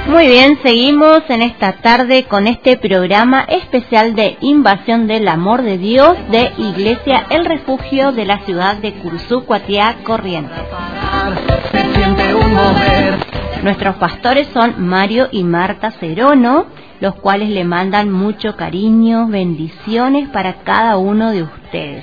Muy bien, seguimos en esta tarde con este programa especial de Invasión del Amor de Dios de Iglesia El Refugio de la ciudad de Curuzú, Cuatiá, Corrientes. Nuestros pastores son Mario y Marta Cerono, los cuales le mandan mucho cariño, bendiciones para cada uno de ustedes.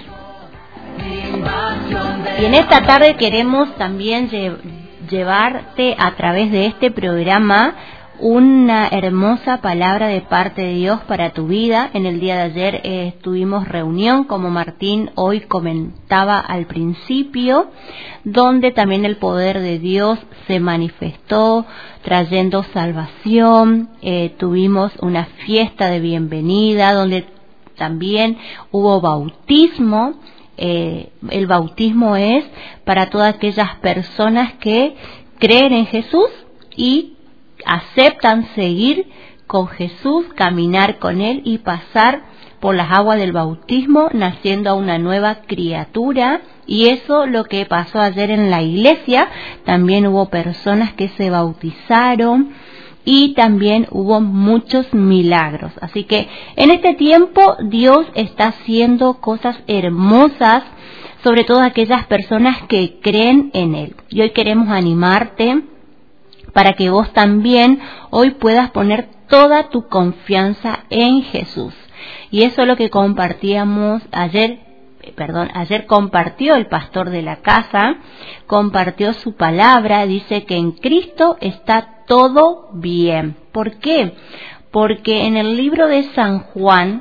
Y en esta tarde queremos también llevarte a través de este programa una hermosa palabra de parte de Dios para tu vida. En el día de ayer tuvimos reunión, como Martín hoy comentaba al principio, donde también el poder de Dios se manifestó trayendo salvación. Tuvimos una fiesta de bienvenida donde también hubo bautismo. El bautismo es para todas aquellas personas que creen en Jesús y aceptan seguir con Jesús, caminar con Él y pasar por las aguas del bautismo, naciendo a una nueva criatura. Y eso lo que pasó ayer en la iglesia. También hubo personas que se bautizaron y también hubo muchos milagros. Así que en este tiempo Dios está haciendo cosas hermosas, sobre todo aquellas personas que creen en Él. Y hoy queremos animarte para que vos también hoy puedas poner toda tu confianza en Jesús. Y eso es lo que compartíamos ayer compartió el pastor de la casa, compartió su palabra, dice que en Cristo está todo bien. ¿Por qué? Porque en el libro de San Juan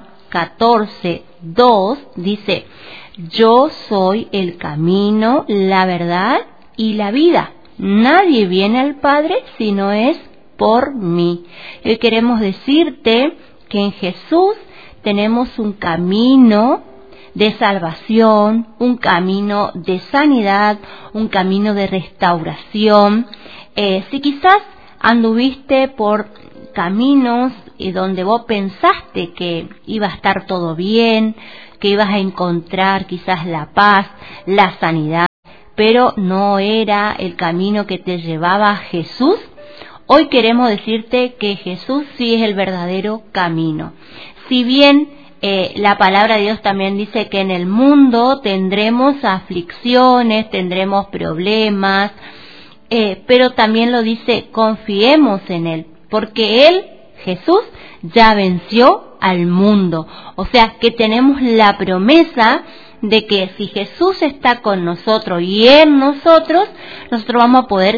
14:2 dice: yo soy el camino, la verdad y la vida. Nadie viene al Padre si no es por mí. Hoy queremos decirte que en Jesús tenemos un camino de salvación, un camino de sanidad, un camino de restauración. Si quizás anduviste por caminos donde vos pensaste que iba a estar todo bien, que ibas a encontrar quizás la paz, la sanidad, pero no era el camino que te llevaba a Jesús, hoy queremos decirte que Jesús sí es el verdadero camino. Si bien la palabra de Dios también dice que en el mundo tendremos aflicciones, tendremos problemas, pero también lo dice, confiemos en Él, porque Él, Jesús, ya venció al mundo. O sea que tenemos la promesa de que si Jesús está con nosotros y en nosotros vamos a poder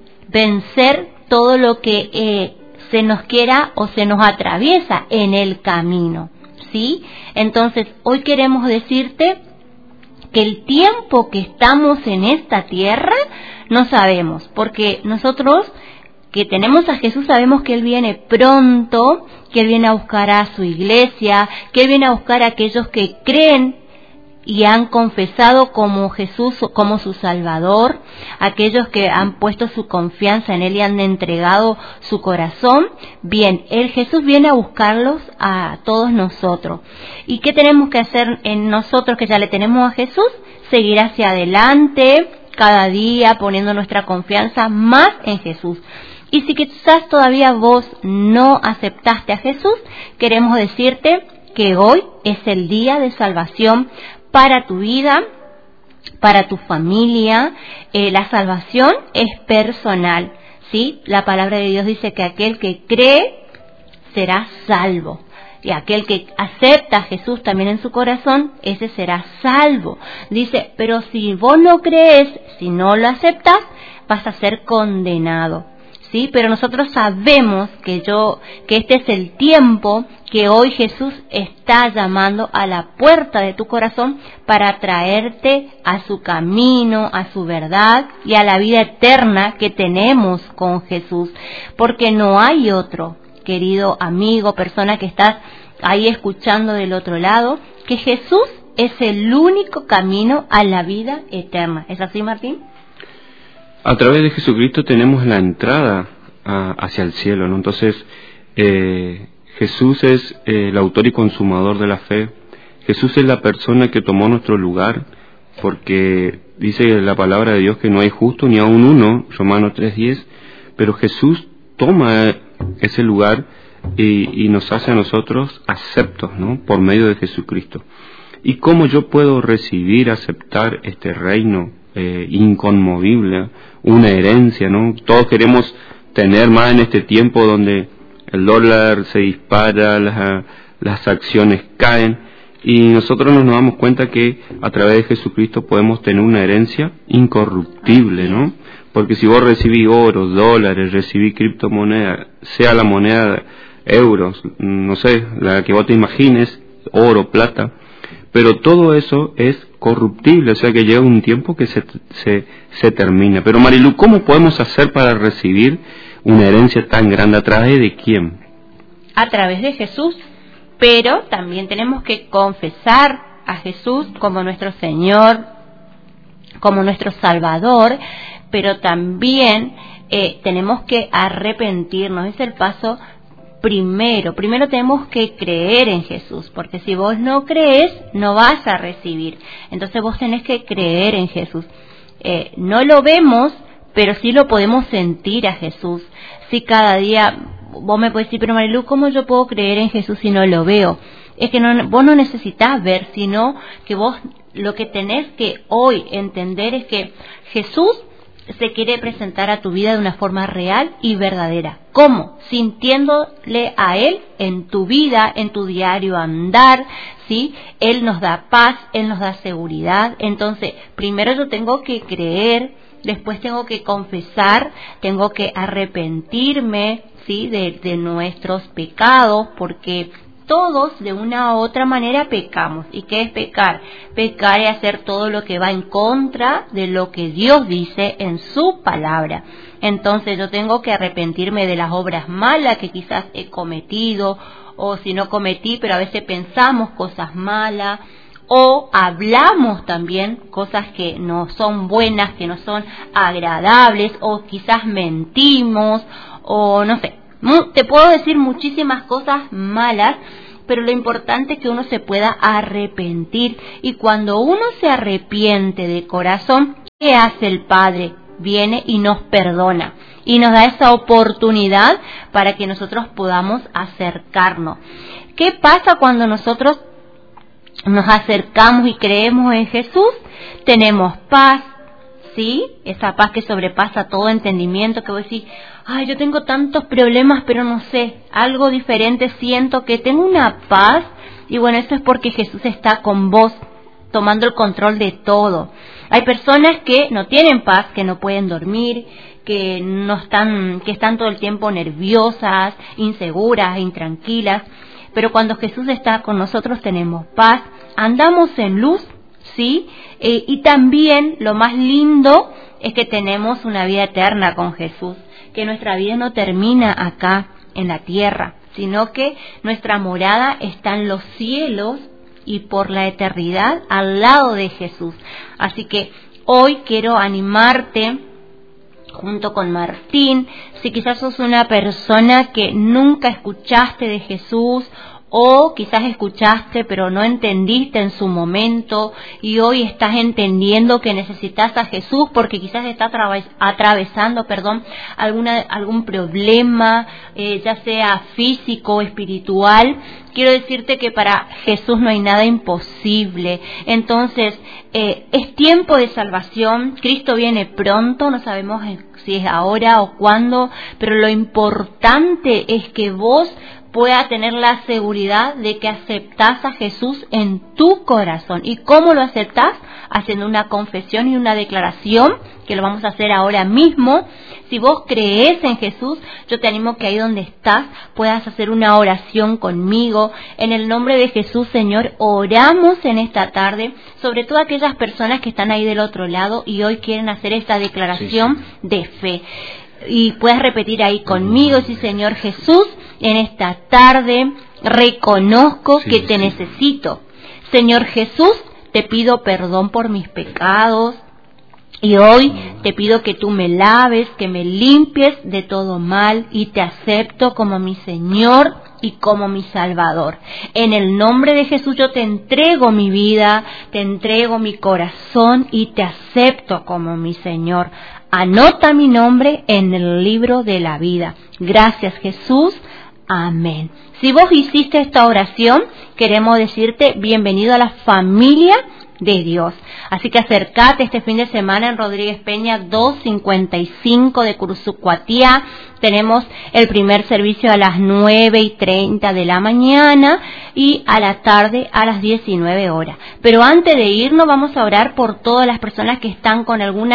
vencer todo lo que se nos quiera o se nos atraviesa en el camino, ¿sí? Entonces, hoy queremos decirte que el tiempo que estamos en esta tierra no sabemos, porque nosotros que tenemos a Jesús sabemos que Él viene pronto, que Él viene a buscar a su iglesia, que Él viene a buscar a aquellos que creen y han confesado como Jesús como su Salvador, aquellos que han puesto su confianza en Él y han entregado su corazón. Bien, Jesús viene a buscarlos a todos nosotros. ¿Y qué tenemos que hacer en nosotros que ya le tenemos a Jesús? Seguir hacia adelante, cada día poniendo nuestra confianza más en Jesús. Y si quizás todavía vos no aceptaste a Jesús, queremos decirte que hoy es el día de salvación para tu vida, para tu familia. La salvación es personal, ¿sí? La palabra de Dios dice que aquel que cree será salvo. Y aquel que acepta a Jesús también en su corazón, ese será salvo. Dice, pero si vos no crees, si no lo aceptas, vas a ser condenado. ¿Sí? Pero nosotros sabemos que este es el tiempo que hoy Jesús está llamando a la puerta de tu corazón para traerte a su camino, a su verdad y a la vida eterna que tenemos con Jesús. Porque no hay otro, querido amigo, persona que estás ahí escuchando del otro lado, que Jesús es el único camino a la vida eterna. ¿Es así, Martín? A través de Jesucristo tenemos la entrada hacia el cielo, ¿no? Entonces, Jesús es el autor y consumador de la fe. Jesús es la persona que tomó nuestro lugar, porque dice la palabra de Dios que no hay justo ni aun uno, Romanos 3:10, pero Jesús toma ese lugar y nos hace a nosotros aceptos, ¿no? Por medio de Jesucristo. ¿Y cómo yo puedo recibir, aceptar este reino inconmovible, una herencia, ¿no? Todos queremos tener más en este tiempo donde el dólar se dispara, las acciones caen, y nosotros nos damos cuenta que a través de Jesucristo podemos tener una herencia incorruptible, ¿no? Porque si vos recibís oro, dólares, recibís criptomonedas, sea la moneda euros, no sé, la que vos te imagines, oro, plata, pero todo eso es corruptible, o sea que llega un tiempo que se termina. Pero Marilu, ¿cómo podemos hacer para recibir una herencia tan grande? ¿A través de quién? A través de Jesús, pero también tenemos que confesar a Jesús como nuestro Señor, como nuestro Salvador, pero también tenemos que arrepentirnos. Es el paso primero tenemos que creer en Jesús, porque si vos no crees, no vas a recibir. Entonces vos tenés que creer en Jesús. No lo vemos, pero sí lo podemos sentir a Jesús. Si cada día vos me podés decir, pero Marilu, ¿cómo yo puedo creer en Jesús si no lo veo? Es que vos no necesitas ver, sino que vos lo que tenés que hoy entender es que Jesús se quiere presentar a tu vida de una forma real y verdadera. ¿Cómo? Sintiéndole a Él en tu vida, en tu diario andar, ¿sí? Él nos da paz, Él nos da seguridad. Entonces, primero yo tengo que creer, después tengo que confesar, tengo que arrepentirme, ¿sí? de nuestros pecados, porque todos de una u otra manera pecamos. ¿Y qué es pecar? Pecar es hacer todo lo que va en contra de lo que Dios dice en su palabra. Entonces yo tengo que arrepentirme de las obras malas que quizás he cometido, o si no cometí, pero a veces pensamos cosas malas, o hablamos también cosas que no son buenas, que no son agradables, o quizás mentimos, o no sé. Te puedo decir muchísimas cosas malas, pero lo importante es que uno se pueda arrepentir. Y cuando uno se arrepiente de corazón, ¿qué hace el Padre? Viene y nos perdona. Y nos da esa oportunidad para que nosotros podamos acercarnos. ¿Qué pasa cuando nosotros nos acercamos y creemos en Jesús? Tenemos paz, ¿sí? Esa paz que sobrepasa todo entendimiento, que vos decís, ay, yo tengo tantos problemas, pero no sé, algo diferente siento, que tengo una paz. Y bueno, eso es porque Jesús está con vos, tomando el control de todo. Hay personas que no tienen paz, que no pueden dormir, que están todo el tiempo nerviosas, inseguras, intranquilas. Pero cuando Jesús está con nosotros tenemos paz, andamos en luz, ¿sí? Y también lo más lindo es que tenemos una vida eterna con Jesús, que nuestra vida no termina acá en la tierra, sino que nuestra morada está en los cielos y por la eternidad al lado de Jesús. Así que hoy quiero animarte junto con Martín, si quizás sos una persona que nunca escuchaste de Jesús, o quizás escuchaste pero no entendiste en su momento y hoy estás entendiendo que necesitas a Jesús porque quizás estás atravesando algún problema, ya sea físico o espiritual. Quiero decirte que para Jesús no hay nada imposible. Entonces, es tiempo de salvación. Cristo viene pronto, no sabemos si es ahora o cuándo, pero lo importante es que vos puedas tener la seguridad de que aceptás a Jesús en tu corazón. ¿Y cómo lo aceptás? Haciendo una confesión y una declaración, que lo vamos a hacer ahora mismo. Si vos crees en Jesús, yo te animo que ahí donde estás puedas hacer una oración conmigo. En el nombre de Jesús, Señor, oramos en esta tarde sobre todas aquellas personas que están ahí del otro lado y hoy quieren hacer esta declaración de fe. Y puedes repetir ahí conmigo, sí, Señor Jesús, en esta tarde reconozco que te necesito. Señor Jesús, te pido perdón por mis pecados. Y hoy te pido que tú me laves, que me limpies de todo mal y te acepto como mi Señor y como mi Salvador. En el nombre de Jesús yo te entrego mi vida, te entrego mi corazón y te acepto como mi Señor. Anota mi nombre en el libro de la vida. Gracias, Jesús. Amén. Si vos hiciste esta oración, queremos decirte bienvenido a la familia de Dios. Así que acercate este fin de semana en Rodríguez Peña 255 de Cursucuatiá. Tenemos el primer servicio a las 9:30 de la mañana y a la tarde a las 19 horas. Pero antes de irnos vamos a orar por todas las personas que están con algún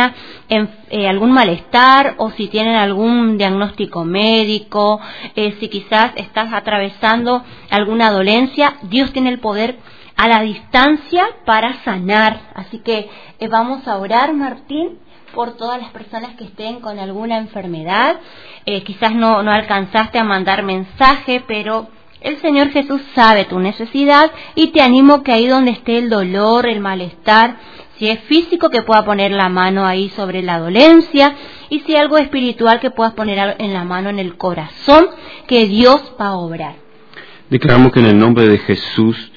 malestar, o si tienen algún diagnóstico médico, si quizás estás atravesando alguna dolencia. Dios tiene el poder a la distancia para sanar. Así que vamos a orar, Martín, por todas las personas que estén con alguna enfermedad. Quizás no alcanzaste a mandar mensaje, pero el Señor Jesús sabe tu necesidad, y te animo que ahí donde esté el dolor, el malestar, si es físico, que pueda poner la mano ahí sobre la dolencia, y si algo espiritual, que puedas poner en la mano en el corazón, que Dios va a obrar. Declaramos que en el nombre de Jesús,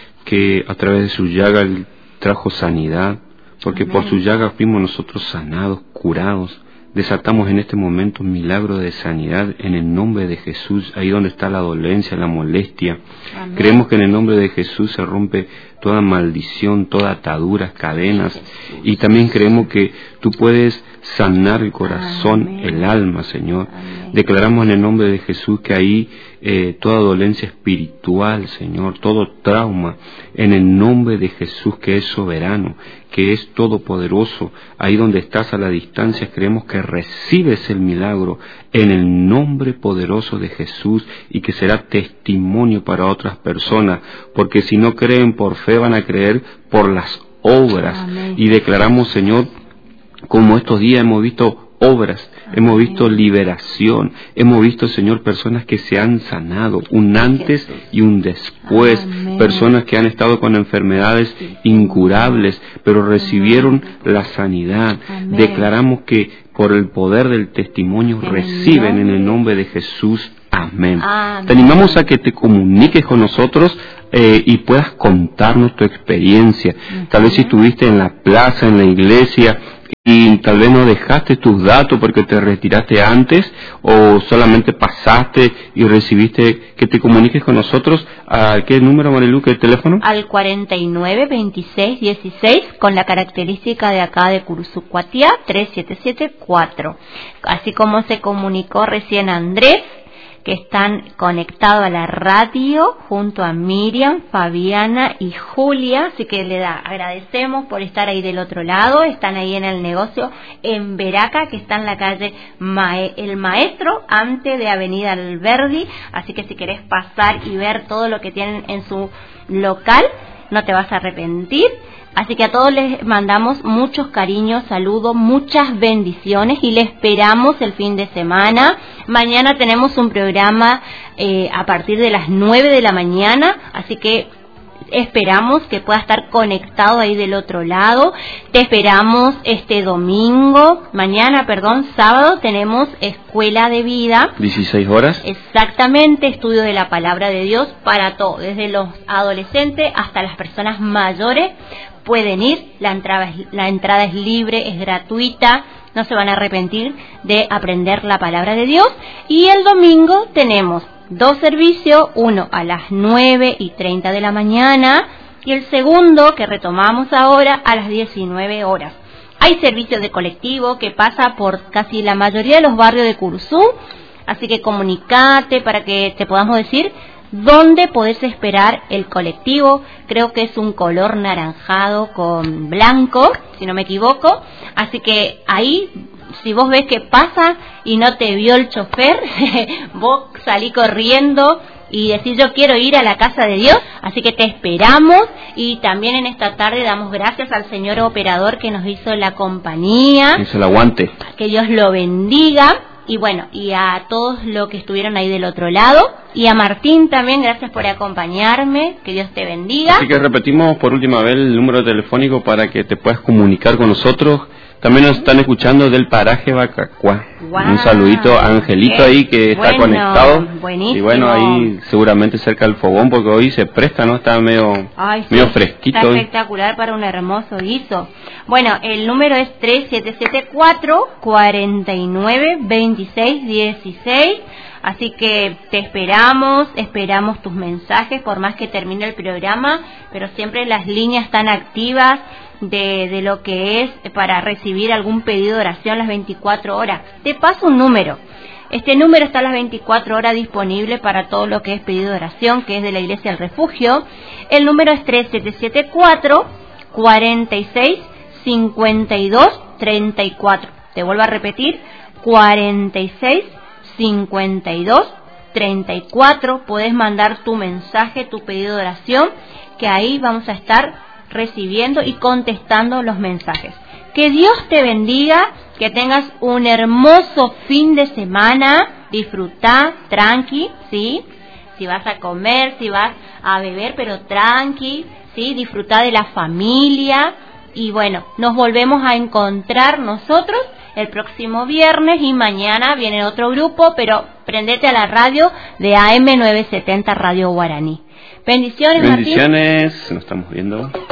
que a través de su llaga Él trajo sanidad, porque Amén. por su llaga fuimos nosotros sanados, curados. Desatamos en este momento un milagro de sanidad en el nombre de Jesús, ahí donde está la dolencia, la molestia. Amén. Creemos que en el nombre de Jesús se rompe toda maldición, toda ataduras, cadenas, y también creemos que tú puedes sanar el corazón, Amén. el alma, Señor. Amén. Declaramos en el nombre de Jesús que ahí toda dolencia espiritual, Señor, todo trauma, en el nombre de Jesús, que es soberano, que es todopoderoso, ahí donde estás a la distancia, creemos que recibes el milagro en el nombre poderoso de Jesús, y que será testimonio para otras personas, porque si no creen por fe, van a creer por las obras. Amén. Y declaramos, Señor, como estos días hemos visto obras, hemos visto liberación, hemos visto, Señor, personas que se han sanado, un antes y un después. Amén. Personas que han estado con enfermedades incurables, pero recibieron la sanidad. Amén. Declaramos que por el poder del testimonio reciben en el nombre de Jesús. Amén. Amén. Te animamos a que te comuniques con nosotros y puedas contarnos tu experiencia. Tal vez si estuviste en la plaza, en la iglesia, y tal vez no dejaste tus datos porque te retiraste antes, o solamente pasaste y recibiste, que te comuniques con nosotros. ¿A qué número, Marilu, qué teléfono? Al 49 26 16, con la característica de acá de Cursucuatiá 3774. Así como se comunicó recién Andrés, que están conectados a la radio junto a Miriam, Fabiana y Julia. Así que agradecemos por estar ahí del otro lado. Están ahí en el negocio en Veraca, que está en la calle El Maestro, antes de Avenida Alberdi. Así que si querés pasar y ver todo lo que tienen en su local, no te vas a arrepentir. Así que a todos les mandamos muchos cariños, saludos, muchas bendiciones, y les esperamos el fin de semana. Mañana tenemos un programa a partir de las 9 de la mañana, así que esperamos que pueda estar conectado ahí del otro lado. Te esperamos sábado tenemos Escuela de Vida. 16 horas. Exactamente, estudio de la Palabra de Dios para todos, desde los adolescentes hasta las personas mayores. Pueden ir, la entrada es libre, es gratuita, no se van a arrepentir de aprender la Palabra de Dios. Y el domingo tenemos 2 servicios, uno a las 9:30 de la mañana y el segundo, que retomamos ahora, a las 19 horas. Hay servicios de colectivo que pasa por casi la mayoría de los barrios de Curzú, así que comunicate para que te podamos decir dónde podés esperar el colectivo. Creo que es un color naranjado con blanco, si no me equivoco, así que ahí, si vos ves que pasa y no te vio el chofer, vos salí corriendo y decís: yo quiero ir a la casa de Dios. Así que te esperamos. Y también en esta tarde damos gracias al señor operador que nos hizo la compañía. Que se lo aguante. Que Dios lo bendiga. Y bueno, y a todos los que estuvieron ahí del otro lado. Y a Martín también, gracias por acompañarme. Que Dios te bendiga. Así que repetimos por última vez el número telefónico para que te puedas comunicar con nosotros. También nos están escuchando del paraje Bacacuá. Wow. Un saludito a Angelito ahí que está conectado. Buenísimo. Y bueno, ahí seguramente cerca del fogón, porque hoy se presta, ¿no? Está medio fresquito. Está espectacular para un hermoso guiso. Bueno, el número es 3774-492616. Así que te esperamos tus mensajes, por más que termine el programa, pero siempre las líneas están activas de lo que es para recibir algún pedido de oración las 24 horas. Te paso un número. Este número está a las 24 horas disponible para todo lo que es pedido de oración, que es de la Iglesia del Refugio. El número es 3774-46-52-34. Te vuelvo a repetir, 46-52-34. Puedes mandar tu mensaje, tu pedido de oración, que ahí vamos a estar recibiendo y contestando los mensajes. Que Dios te bendiga, que tengas un hermoso fin de semana, disfruta, tranqui, ¿sí? Si vas a comer, si vas a beber, pero tranqui, ¿sí? Disfruta de la familia y bueno, nos volvemos a encontrar nosotros el próximo viernes y mañana viene otro grupo, pero prendete a la radio de AM 970 Radio Guaraní. Bendiciones, Martín. Bendiciones, nos estamos viendo.